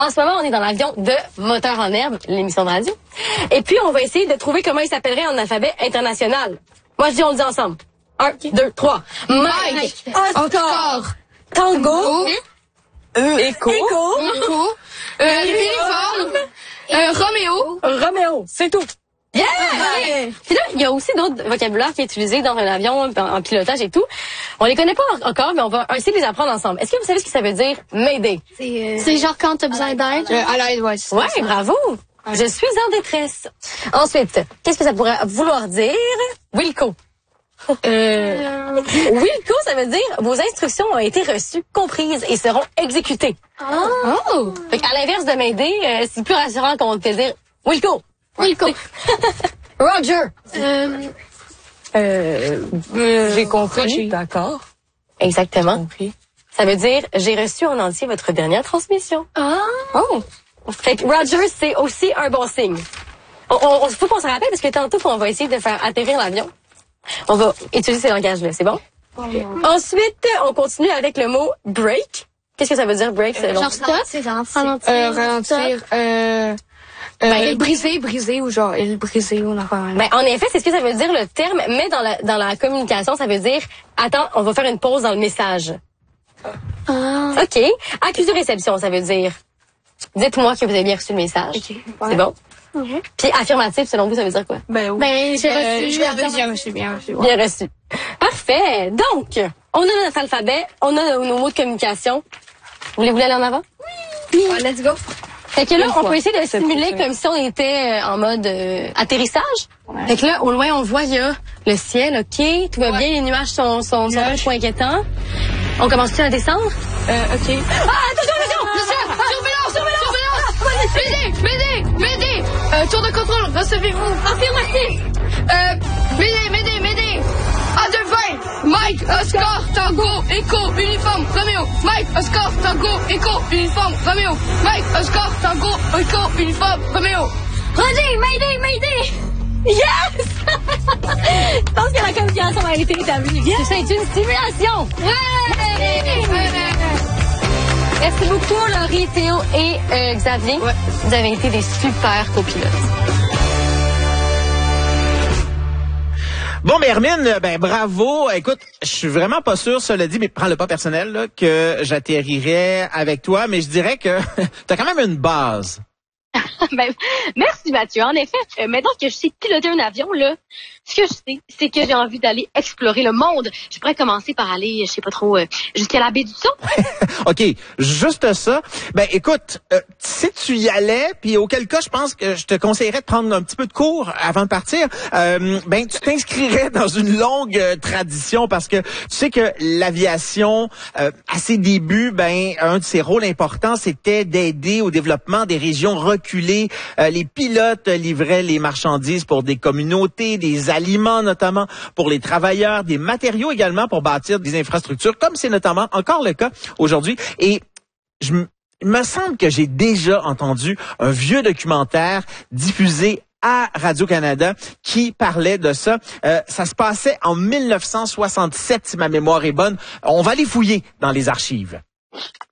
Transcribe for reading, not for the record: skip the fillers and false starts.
En ce moment, on est dans l'avion de Moteur en herbe, l'émission de radio. Et puis, on va essayer de trouver comment il s'appellerait en alphabet international. Moi, je dis, on le dit ensemble. 1, 2, 3. Mike, Oscar, Tango, Écho, Uniforme, Roméo. C'est tout. Yeah! Puis là, il y a aussi d'autres vocabulaires qui est utilisé dans un avion, en pilotage et tout. On les connaît pas encore, mais on va essayer de les apprendre ensemble. Est-ce que vous savez ce que ça veut dire, Mayday? C'est genre quand t'as besoin d'aide. À l'aide, ouais. Ouais, bravo. Je suis en détresse. Ensuite, qu'est-ce que ça pourrait vouloir dire? Wilco. Wilco, ça veut dire vos instructions ont été reçues, comprises et seront exécutées. Oh! Fait qu'à l'inverse de Mayday, c'est plus rassurant qu'on te dire Wilco. Wilco. Roger. J'ai compris. D'accord. Exactement. Compris. Ça veut dire j'ai reçu en entier votre dernière transmission. Oh! Fait que Roger, c'est aussi un bon signe. Faut qu'on se rappelle parce que tantôt on va essayer de faire atterrir l'avion. On va utiliser ces langages-là, c'est bon? Ensuite, on continue avec le mot break. Qu'est-ce que ça veut dire break? Genre stop? Ralentir. Briser ou genre il briser ou n'importe quoi. Ben, en effet, c'est ce que ça veut dire le terme, mais dans la communication, ça veut dire attends, on va faire une pause dans le message. OK. Accusé de réception, ça veut dire dites-moi que vous avez bien reçu le message. Okay. C'est bon? Puis affirmatif, selon vous, ça veut dire quoi? Ben j'ai reçu. Bien reçu. Bien reçu. Parfait. Donc, on a notre alphabet, on a nos mots de communication. Voulez-vous aller en avant? Oui. Let's go. Fait que là, on peut essayer de simuler comme si on était en mode atterrissage. Ouais. Fait que là, au loin, on voit, il y a le ciel, OK, tout va bien, les nuages sont pas inquiétants. On commence-tu à descendre? OK. Ah, attention! M'aider! Tour de contrôle, recevez-vous. Affirmatif! M'aider! A220! Mike, Oscar, Tango, Echo, Uniforme, Roméo. Mike, Oscar, Tango, Echo, Uniforme, Roméo. Mike, Oscar, Tango, Echo, Uniforme, Roméo. Roger, Mayday! Yes! Je pense que la communication a été établie. Yes. C'est une simulation. Merci beaucoup, Laurie, Théo et Xavier. Ouais. Vous avez été des super copilotes. Bon, mais Hermine, bravo. Écoute, je suis vraiment pas sûr, cela dit, mais prends-le pas personnel, là, que j'atterrirais avec toi, mais je dirais que t'as quand même une base. Merci Mathieu. En effet, maintenant que je sais piloter un avion, là, ce que je sais, c'est que j'ai envie d'aller explorer le monde. Je pourrais commencer par aller, je sais pas trop, jusqu'à la baie du Son. OK, juste ça. Écoute, si tu y allais, puis auquel cas, je pense que je te conseillerais de prendre un petit peu de cours avant de partir. Tu t'inscrirais dans une longue tradition parce que tu sais que l'aviation, à ses débuts, un de ses rôles importants, c'était d'aider au développement des régions reculées. Les pilotes livraient les marchandises pour des communautés, des aliments notamment pour les travailleurs, des matériaux également pour bâtir des infrastructures, comme c'est notamment encore le cas aujourd'hui. Et il me semble que j'ai déjà entendu un vieux documentaire diffusé à Radio-Canada qui parlait de ça. Ça se passait en 1967, si ma mémoire est bonne. On va aller fouiller dans les archives.